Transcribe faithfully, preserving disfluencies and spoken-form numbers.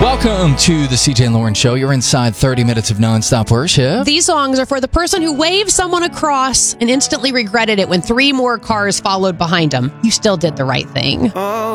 Welcome to the C J and Lauren Show. You're inside thirty minutes of nonstop worship. These songs are for the person who waved someone across and instantly regretted it when three more cars followed behind him. You still did the right thing. Oh.